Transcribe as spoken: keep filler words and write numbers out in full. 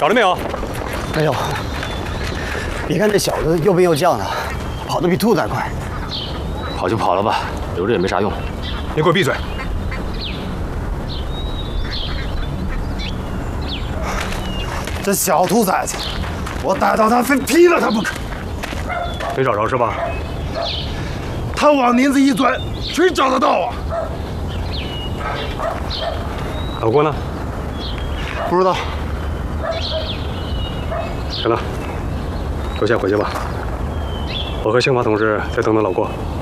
找着没有？ 没有。别看这小子又笨又犟的，跑得比兔子还快。 跑就跑了吧，留着也没啥用。 你给我闭嘴！ 这小兔崽子，我逮到他非劈了他不可。 没找着是吧？ 他往林子一钻，谁找得到啊？ 老郭呢？ 不知道。 行了，都先回去吧。我和刑法同志再等等老郭。